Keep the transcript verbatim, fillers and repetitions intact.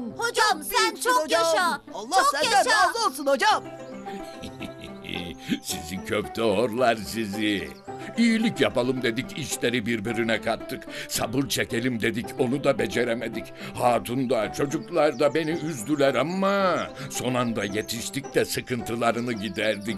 Hocam sen büyüksün çok hocam. yaşa. Allah Çok senden yaşa. razı olsun hocam. Sizi köfte horlar sizi. İyilik yapalım dedik, işleri birbirine kattık. Sabır çekelim dedik, onu da beceremedik. Hatun da çocuklar da beni üzdüler ama son anda yetiştik de sıkıntılarını giderdik.